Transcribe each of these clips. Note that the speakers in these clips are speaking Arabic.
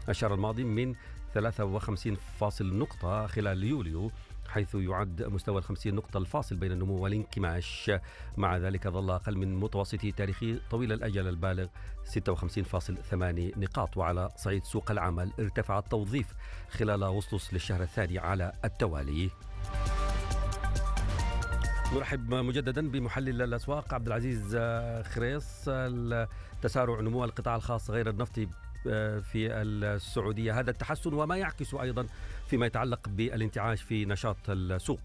الشهر الماضي من 53 نقطة خلال يوليو، حيث يعد مستوى 50 نقطة الفاصل بين النمو والانكماش. مع ذلك ظل أقل من متوسطه التاريخي طويل الأجل البالغ 56.8 نقاط. وعلى صعيد سوق العمل ارتفع التوظيف خلال أغسطس للشهر الثاني على التوالي. نرحب مجددا بمحلل الأسواق عبد العزيز خريص. تسارع نمو القطاع الخاص غير النفطي في السعودية، هذا التحسن وما يعكس أيضا فيما يتعلق بالانتعاش في نشاط السوق.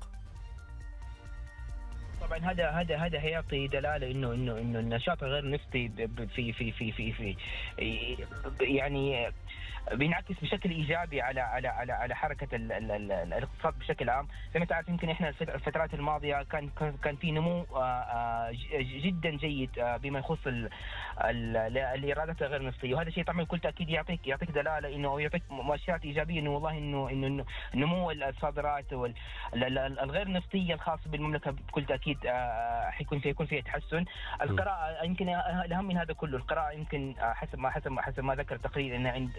طبعا هذا هيعطي دلاله انه النشاط الغير نفطي في يعني بينعكس بشكل ايجابي على حركه الاقتصاد بشكل عام. زي ما تعرف يمكن احنا الفترات الماضيه كان في نمو جدا جيد بما يخص الايرادات الغير نفطيه، وهذا الشيء طبعا بكل تاكيد يعطيك دلاله انه يعطيك مؤشرات ايجابيه انه والله انه نمو الصادرات والغير نفطيه الخاصه بالمملكه بكل تاكيد حيكون فيها تحسن. القراءه يمكن الاهم من هذا كله، القراءه يمكن حسب ما ذكر التقرير انه عند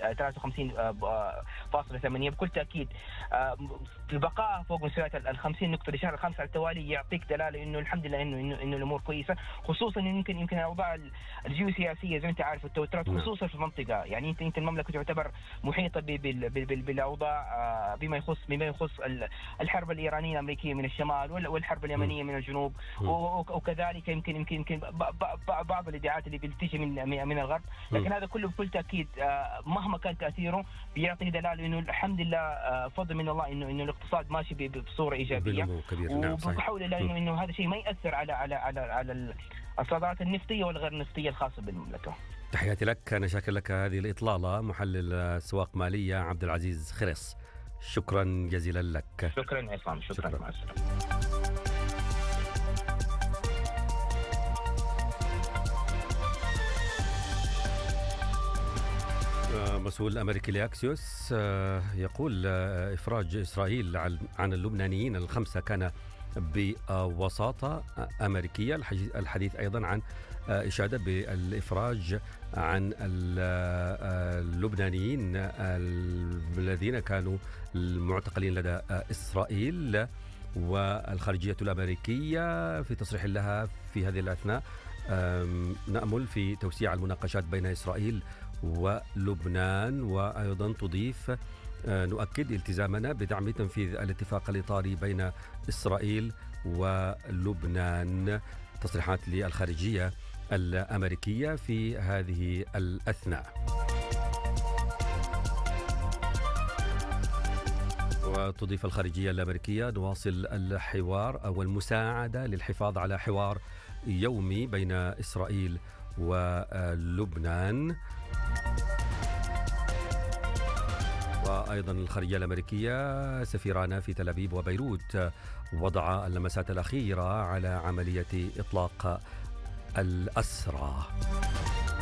53.8 بكل تاكيد البقاء فوق مستويات ال 50 نقطه لشهر الخامس على التوالي يعطيك دلاله انه الحمد لله انه الامور كويسه، خصوصا يمكن الاوضاع الجيوسياسيه زي ما انت عارف والتوترات خصوصا في المنطقه. يعني انت المملكه تعتبر محيطه بالاوضاع بما يخص الحرب الايرانيه الامريكيه من الشمال والحرب اليمنيه من الجنوب، وكذلك يمكن بعض الادعاءات اللي بتيجي من الغرب، لكن هذا كله بكل تاكيد مهما كان تاثيره بيعطي دلاله انه الحمد لله فضل من الله انه الاقتصاد ماشي بصوره ايجابيه، وبحاول الله انه هذا الشيء ما ياثر على الصادرات النفطيه والغير نفطيه الخاصه بالمملكه. تحياتي لك، انا شاكر لك هذه الاطلاله محلل اسواق ماليه عبد العزيز خريص، شكرا جزيلا لك. شكرا عصام، شكرا. مع السلامه. مسؤول الأمريكي لأكسيوس يقول إفراج إسرائيل عن اللبنانيين الخمسة كان بوساطة أمريكية. الحديث أيضا عن إشادة بالإفراج عن اللبنانيين الذين كانوا المعتقلين لدى إسرائيل. والخارجية الأمريكية في تصريح لها في هذه الأثناء نأمل في توسيع المناقشات بين إسرائيل ولبنان، وأيضا تضيف نؤكد التزامنا بدعم تنفيذ الاتفاق الإطاري بين إسرائيل ولبنان. تصريحات للخارجية الأمريكية في هذه الأثناء. وتضيف الخارجية الأمريكية نواصل الحوار أو المساعدة للحفاظ على حوار يومي بين إسرائيل ولبنان. وأيضا الخارجية الأمريكية سفيرانا في تل أبيب وبيروت وضع اللمسات الأخيرة على عملية إطلاق الأسرى.